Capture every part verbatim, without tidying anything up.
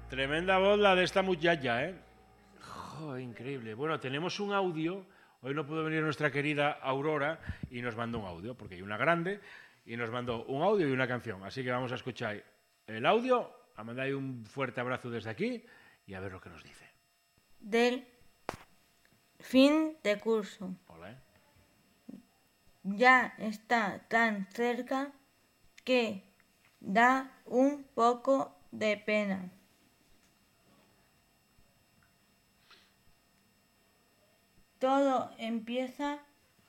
Tremenda voz la de esta muchacha, ¿eh? Joder, increíble. Bueno, tenemos un audio. Hoy no pudo venir nuestra querida Aurora y nos mandó un audio, porque hay una grande, y nos mandó un audio y una canción. Así que vamos a escuchar el audio, a mandar un fuerte abrazo desde aquí y a ver lo que nos dice. Del fin de curso. Hola, ¿eh? Ya está tan cerca que da un poco de pena. Todo empieza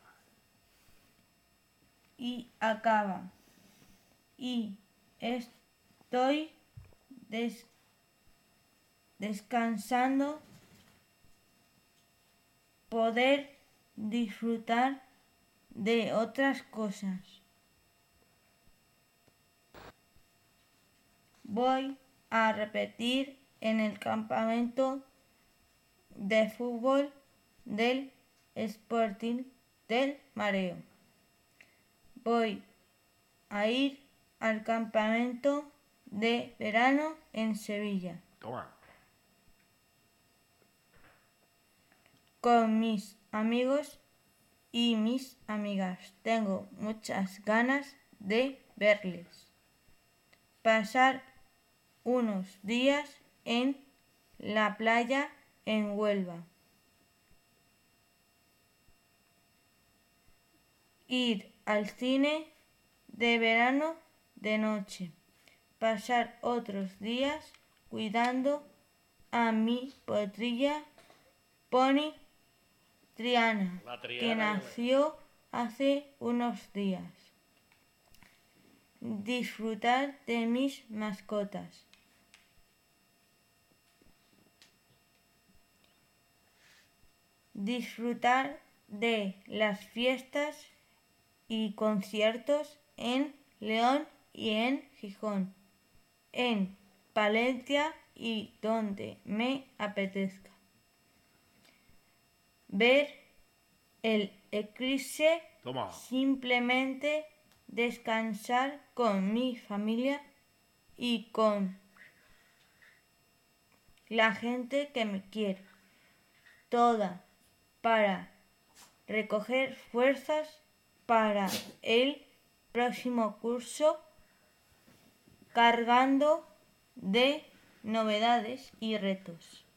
y acaba. Y estoy des- descansando, poder disfrutar de otras cosas. Voy a repetir en el campamento de fútbol del Sporting del Mareo. Voy a ir al campamento de verano en Sevilla. Toma. Con mis amigos y mis amigas. Tengo muchas ganas de verles. Pasar unos días en la playa en Huelva. Ir al cine de verano de noche. Pasar otros días cuidando a mi potrilla Pony Triana, que nació hace unos días. Disfrutar de mis mascotas. Disfrutar de las fiestas y conciertos en León y en Gijón, en Palencia y donde me apetezca. Ver el eclipse, Toma. simplemente descansar con mi familia y con la gente que me quiere. Toda para recoger fuerzas para el próximo curso, cargando de novedades y retos.